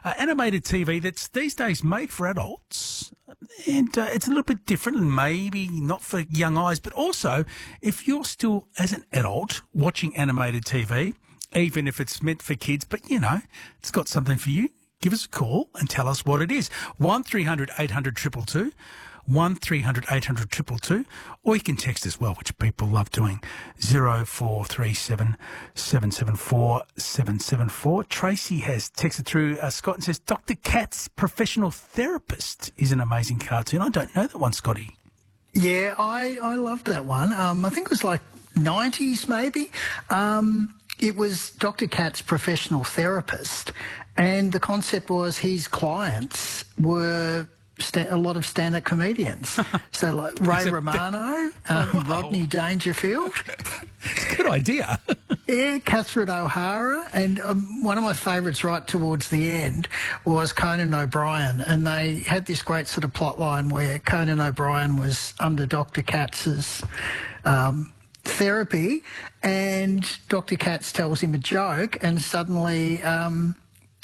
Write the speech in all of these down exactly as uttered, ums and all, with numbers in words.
uh, animated T V that's these days made for adults. And uh, it's a little bit different and maybe not for young eyes, but also if you're still, as an adult, watching animated T V, even if it's meant for kids, but, you know, it's got something for you, give us a call and tell us what it is. one three hundred eight hundred two two two, one three hundred eight hundred two two two, or you can text as well, which people love doing, zero four three seven seven seven four seven seven four. Tracy has texted through uh, Scott and says, Doctor Katz, Professional Therapist, is an amazing cartoon. I don't know that one, Scotty. Yeah, I, I loved that one. Um, I think it was like nineties maybe. Um, it was Doctor Katz, Professional Therapist, and the concept was his clients were sta- a lot of stand-up comedians. So like Ray Romano, um, wow. Rodney Dangerfield. It's a good idea. Yeah, Catherine O'Hara, and um, one of my favourites right towards the end was Conan O'Brien, and they had this great sort of plot line where Conan O'Brien was under Doctor Katz's um, therapy, and Doctor Katz tells him a joke, and suddenly um,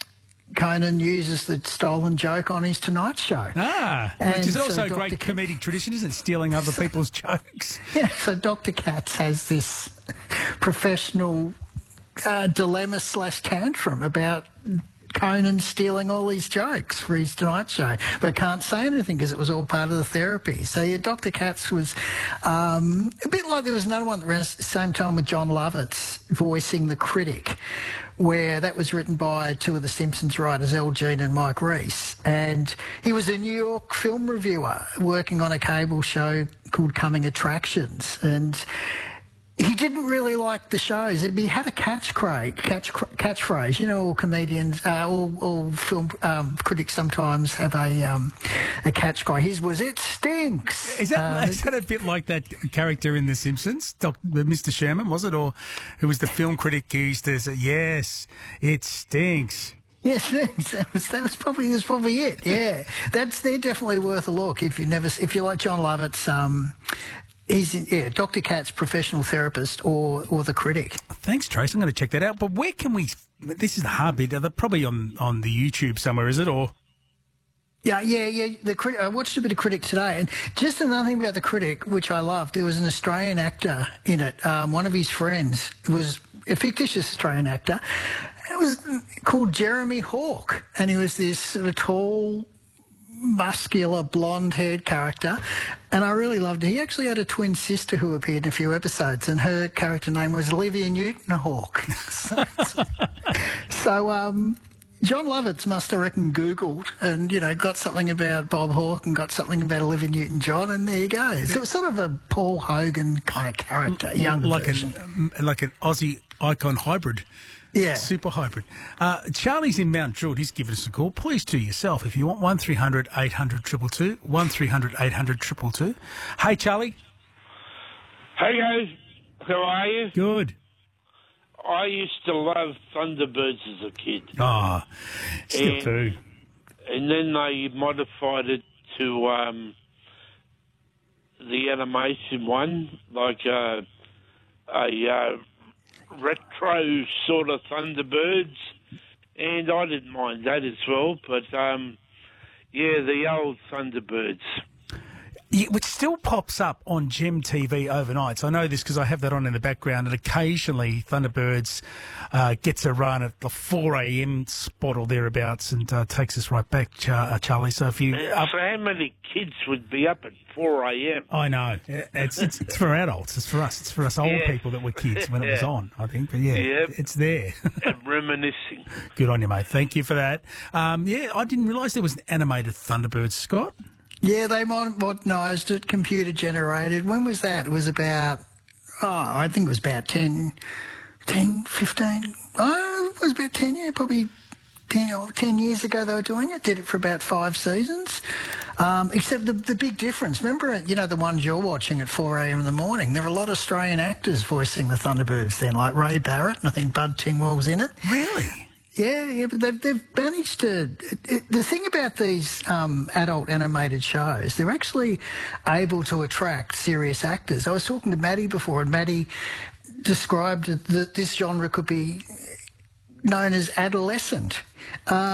Conan uses the stolen joke on his Tonight Show. Ah, and which is so also a Doctor great Katz, comedic tradition, isn't it? Stealing other people's jokes. Yeah, so Doctor Katz has this professional uh, dilemma slash tantrum about Conan stealing all these jokes for his Tonight Show, but can't say anything because it was all part of the therapy. So yeah, Doctor Katz was um, a bit like there was another one around the same time with John Lovitz voicing the critic, where that was written by two of the Simpsons writers, Al Jean and Mike Reiss, and he was a New York film reviewer working on a cable show called Coming Attractions, and he didn't really like the shows. He had a catchphrase, catch, catchphrase. You know, all comedians, uh, all, all film um, critics sometimes have a um, a catchphrase. His was, "It stinks." Is that, uh, is that a bit like that character in The Simpsons, Doctor Mister Sherman, was it? Or who was the film critic who used to say, "Yes, it stinks." Yes, that was, that was probably that's probably it. Yeah, that's they're definitely worth a look if you never if you like John Lovitz. Um, He's, yeah, Doctor Katz, Professional Therapist, or or the critic. Thanks, Trace. I'm going to check that out. But where can we? This is the hard bit. They're probably on, on the YouTube somewhere, is it? Or yeah, yeah, yeah. The critic. I watched a bit of Critic today, and just another thing about the Critic, which I loved. There was an Australian actor in it. Um, one of his friends was a fictitious Australian actor. It was called Jeremy Hawke, and he was this sort of tall, muscular, blonde-haired character, and I really loved it. He actually had a twin sister who appeared in a few episodes, and her character name was Olivia Newton-Hawke. so, so um, John Lovitz must have reckon Googled and, you know, got something about Bob Hawke and got something about Olivia Newton-John, and there you go. So it was sort of a Paul Hogan kind of character, young like version. an like an Aussie icon hybrid. Yeah. Super hybrid. Uh, Charlie's in Mount Druitt. He's given us a call. Please do yourself if you want. one three hundred eight hundred two two two. one three hundred eight hundred two two two. Hey, Charlie. Hey, guys. How are you? Good. I used to love Thunderbirds as a kid. Ah, oh, still and, do. And then they modified it to um, the animation one, like uh, a... Uh, retro sort of Thunderbirds, and I didn't mind that as well, but um, yeah, the old Thunderbirds. Yeah, which still pops up on Gem T V overnights. I know this because I have that on in the background, and occasionally Thunderbirds uh, gets a run at the four a.m. spot or thereabouts and uh, takes us right back, Char- uh, Charlie. So if you... Uh, so how many kids would be up at four a.m.? I know. It's, it's it's for adults. It's for us. It's for us old yeah. people that were kids when it was on, I think. But yeah, yep. It's there. Reminiscing. Good on you, mate. Thank you for that. Um, yeah, I didn't realise there was an animated Thunderbirds, Scott. Yeah, they modernised it, computer generated. When was that? It was about, oh, I think it was about ten, ten, fifteen. Oh, it was about ten, yeah, probably ten, or ten years ago they were doing it. Did it for about five seasons. Um, except the, the big difference, remember, you know, the ones you're watching at four a.m. in the morning, there were a lot of Australian actors voicing the Thunderbirds then, like Ray Barrett, and I think Bud Tingwell's in it. Really? Yeah, yeah, but they've, they've managed to... It, it, the thing about these um, adult animated shows, they're actually able to attract serious actors. I was talking to Maddie before, and Maddie described that this genre could be known as adolescent. Uh,